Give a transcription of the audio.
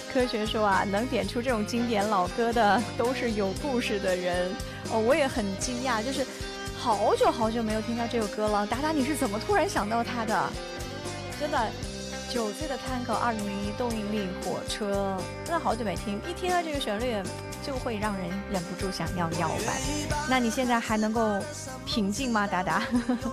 科学说啊，能点出这种经典老歌的都是有故事的人。我也很惊讶，就是好久好久没有听到这首歌了。达达，你是怎么突然想到它的？真的，9岁的 Tango 2001动力火车，真的好久没听，一听到这个旋律就会让人忍不住想要摇摆。那你现在还能够平静吗，达达？